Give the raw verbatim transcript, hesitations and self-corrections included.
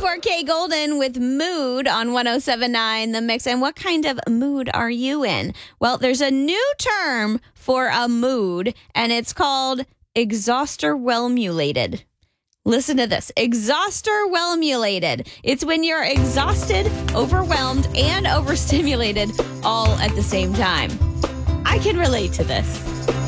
four K Golden with Mood on one oh seven point nine The Mix. And what kind of mood are you in? Well, there's a new term for a mood, and it's called exhauster-whelmulated. Listen to this. Exhauster-whelmulated. It's when you're exhausted, overwhelmed, and overstimulated all at the same time. I can relate to this.